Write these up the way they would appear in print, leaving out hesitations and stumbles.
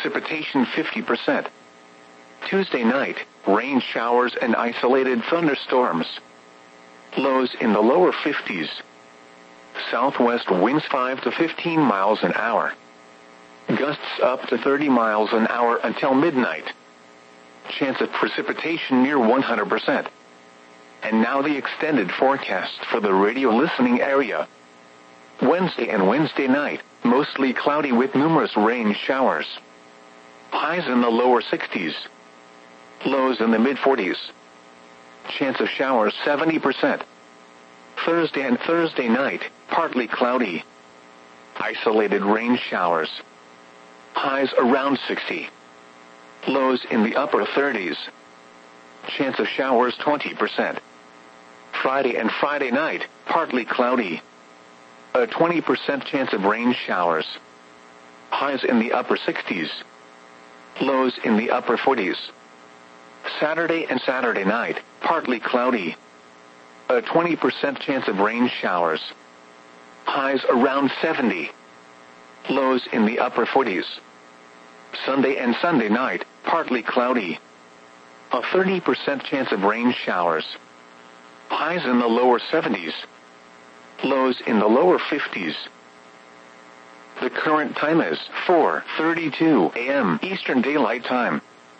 precipitation 50%. Tuesday night, rain showers and isolated thunderstorms. Lows in the lower 50s. Southwest winds 5 to 15 miles an hour. Gusts up to 30 miles an hour until midnight. Chance of precipitation near 100%. And now the extended forecast for the radio listening area. Wednesday and Wednesday night, mostly cloudy with numerous rain showers. Highs in the lower 60s. Lows in the mid-40s. Chance of showers 70%. Thursday and Thursday night, partly cloudy. Isolated rain showers. Highs around 60. Lows in the upper 30s. Chance of showers 20%. Friday and Friday night, partly cloudy. A 20% chance of rain showers. Highs in the upper 60s. Lows in the upper 40s. Saturday and Saturday night, partly cloudy. A 20% chance of rain showers. Highs around 70. Lows in the upper 40s. Sunday and Sunday night, partly cloudy. A 30% chance of rain showers. Highs in the lower 70s. Lows in the lower 50s. The current time is 4:32 a.m. Eastern Daylight Time.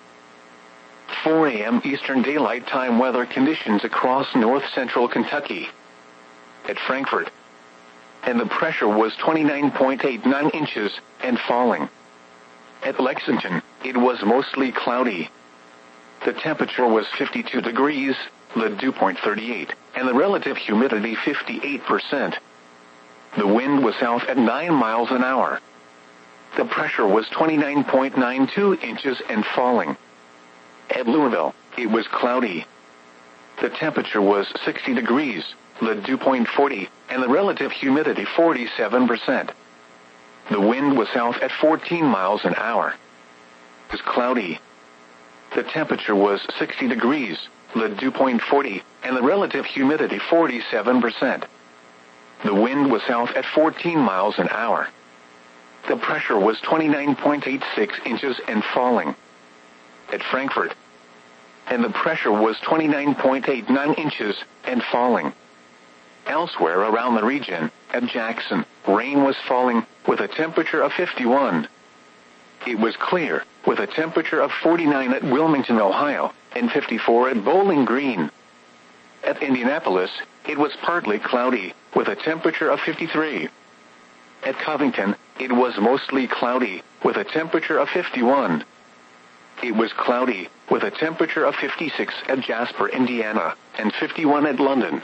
4 a.m. Eastern Daylight Time weather conditions across north-central Kentucky. At Frankfort. And the pressure was 29.89 inches and falling. At Lexington, it was mostly cloudy. The temperature was 52 degrees, the dew point 38, and the relative humidity 58%. The wind was south at 9 miles an hour. The pressure was 29.92 inches and falling. At Louisville, it was cloudy. The temperature was 60 degrees, the dew point 40, and the relative humidity 47%. The wind was south at 14 miles an hour. It was cloudy. The temperature was 60 degrees, the dew point 40, and the relative humidity 47%. The wind was south at 14 miles an hour. The pressure was 29.86 inches and falling. At Frankfort. And the pressure was 29.89 inches and falling. Elsewhere around the region, at Jackson, rain was falling with a temperature of 51. It was clear, with a temperature of 49 at Wilmington, Ohio, and 54 at Bowling Green. At Indianapolis, it was partly cloudy, with a temperature of 53. At Covington, it was mostly cloudy, with a temperature of 51. It was cloudy, with a temperature of 56 at Jasper, Indiana, and 51 at London.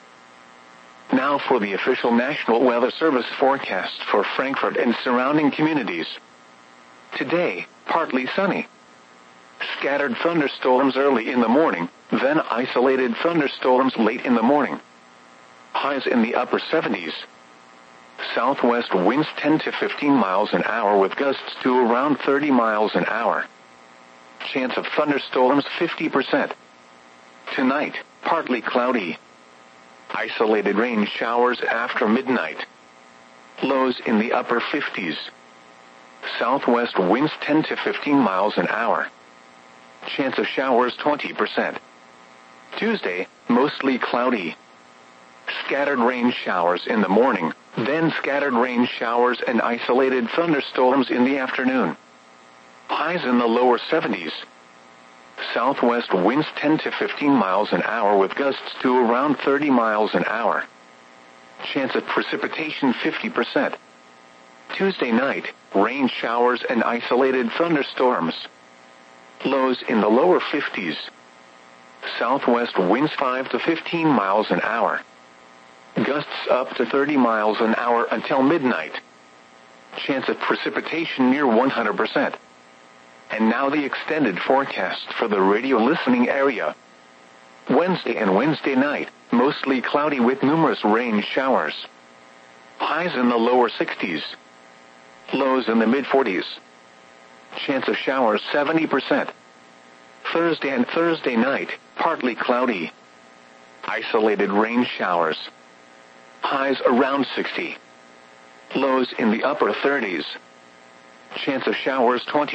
Now for the official National Weather Service forecast for Frankfort and surrounding communities. Today, partly sunny. Scattered thunderstorms early in the morning, then isolated thunderstorms late in the morning. Highs in the upper 70s. Southwest winds 10 to 15 miles an hour with gusts to around 30 miles an hour. Chance of thunderstorms 50%. Tonight, partly cloudy. Isolated rain showers after midnight. Lows in the upper 50s. Southwest winds 10 to 15 miles an hour. Chance of showers 20%. Tuesday, mostly cloudy. Scattered rain showers in the morning, then scattered rain showers and isolated thunderstorms in the afternoon. Highs in the lower 70s. Southwest winds 10 to 15 miles an hour with gusts to around 30 miles an hour. Chance of precipitation 50%. Tuesday night, rain showers and isolated thunderstorms. Lows in the lower 50s. Southwest winds 5 to 15 miles an hour. Gusts up to 30 miles an hour until midnight. Chance of precipitation near 100%. And now the extended forecast for the radio listening area. Wednesday and Wednesday night, mostly cloudy with numerous rain showers. Highs in the lower 60s. Lows in the mid-40s. Chance of showers 70%. Thursday and Thursday night, partly cloudy. Isolated rain showers. Highs around 60. Lows in the upper 30s. Chance of showers 20.